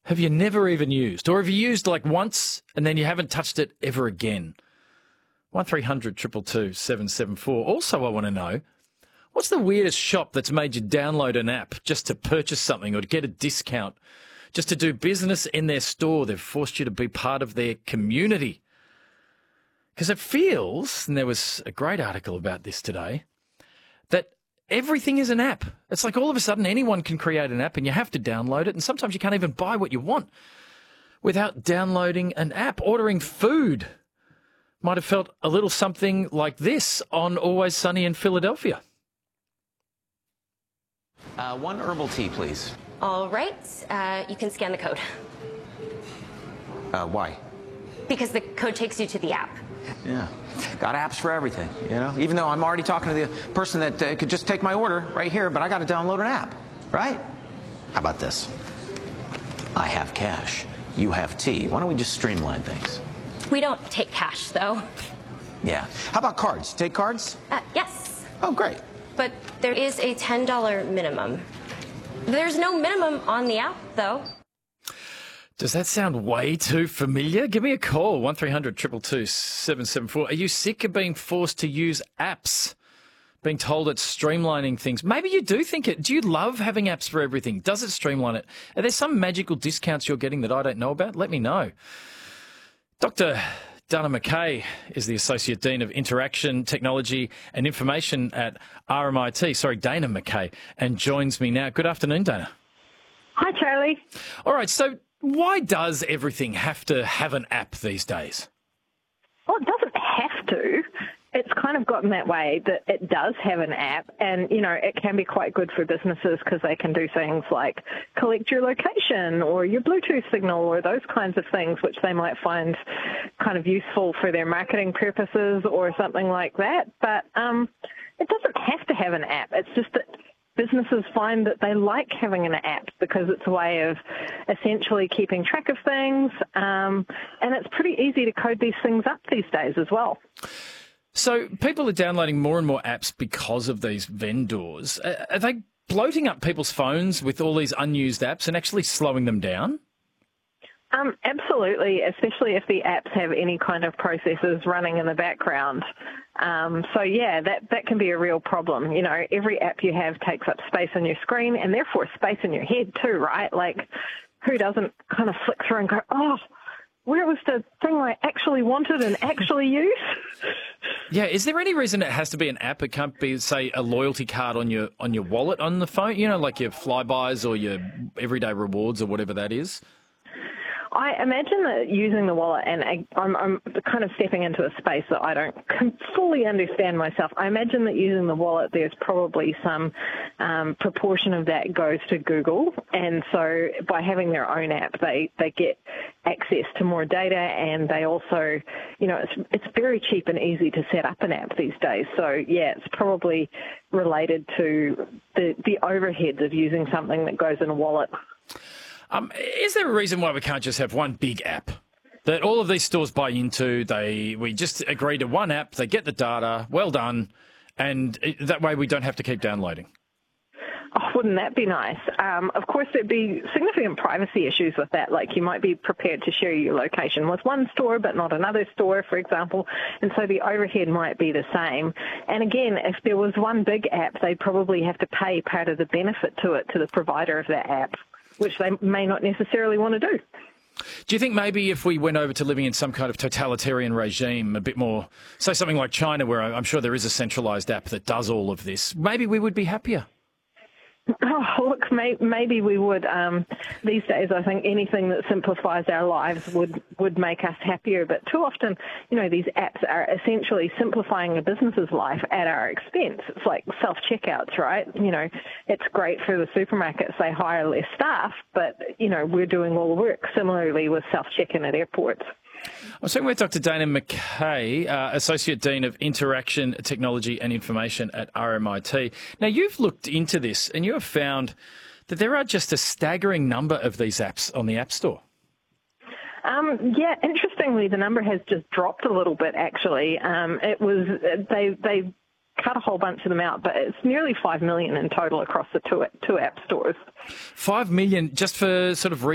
have you never even used? Or have you used like once and then you haven't touched it ever again? 1300 222 774. Also, I want to know, what's the weirdest shop that's made you download an app just to purchase something or to get a discount, just to do business in their store? They've forced you to be part of their community. Because it feels, and there was a great article about this today, that everything is an app. It's like all of a sudden anyone can create an app and you have to download it, and sometimes you can't even buy what you want without downloading an app. Ordering food might have felt a little something like this on Always Sunny in Philadelphia. One herbal tea, please. All right, you can scan the code. Why? Because the code takes you to the app. Yeah, got apps for everything, you know? Even though I'm already talking to the person that could just take my order right here, but I got to download an app, right? How about this? I have cash. You have tea. Why don't we just streamline things? We don't take cash, though. Yeah. How about cards? Take cards? Yes. Oh, great. But there is a $10 minimum. There's no minimum on the app, though. Does that sound way too familiar? Give me a call, 1300 222 774. Are you sick of being forced to use apps? Being told it's streamlining things? Maybe you do think it. Do you love having apps for everything? Does it streamline it? Are there some magical discounts you're getting that I don't know about? Let me know. Dr. Dana McKay is the Associate Dean of Interaction, Technology and Information at RMIT. Sorry, Dana McKay, and joins me now. Good afternoon, Dana. Hi, Charlie. All right, so why does everything have to have an app these days? Well, it doesn't have to. It's kind of gotten that way that it does have an app, and, you know, it can be quite good for businesses because they can do things like collect your location or your Bluetooth signal or those kinds of things, which they might find kind of useful for their marketing purposes or something like that. But it doesn't have to have an app. It's just that businesses find that they like having an app because it's a way of essentially keeping track of things, and it's pretty easy to code these things up these days as well. So people are downloading more and more apps because of these vendors. Are they bloating up people's phones with all these unused apps and actually slowing them down? Absolutely, especially if the apps have any kind of processes running in the background. So, yeah, that can be a real problem. You know, every app you have takes up space on your screen and therefore space in your head too, right? Like, who doesn't kind of flick through and go, oh, where was the thing I actually wanted and actually used? Yeah, is there any reason it has to be an app? It can't be, say, a loyalty card on your wallet on the phone, you know, like your Flybys or your Everyday Rewards or whatever that is? I imagine that using the wallet, and I'm kind of stepping into a space that I don't fully understand myself. I imagine that using the wallet, there's probably some proportion of that goes to Google. And so by having their own app, they get access to more data, and they also, you know, it's very cheap and easy to set up an app these days. So, yeah, it's probably related to the overheads of using something that goes in a wallet. Is there a reason why we can't just have one big app that all of these stores buy into? We just agree to one app, they get the data, well done, and that way we don't have to keep downloading? Oh, wouldn't that be nice? Of course, there'd be significant privacy issues with that. Like, you might be prepared to share your location with one store but not another store, for example, and so the overhead might be the same. And again, if there was one big app, they'd probably have to pay part of the benefit to it to the provider of that app, which they may not necessarily want to do. Do you think maybe if we went over to living in some kind of totalitarian regime, a bit more, say something like China, where I'm sure there is a centralised app that does all of this, maybe we would be happier? Oh, look, maybe we would. These days, I think anything that simplifies our lives would make us happier. But too often, you know, these apps are essentially simplifying a business's life at our expense. It's like self-checkouts, right? You know, it's great for the supermarkets. They hire less staff, but, you know, we're doing all the work. Similarly with self-check-in at airports. I'm speaking with Dr. Dana McKay, Associate Dean of Interaction, Technology and Information at RMIT. Now, you've looked into this and you have found that there are just a staggering number of these apps on the App Store. Yeah, interestingly, the number has just dropped a little bit, actually. It was they cut a whole bunch of them out, but it's nearly 5 million in total across the two app stores. 5 million just for sort of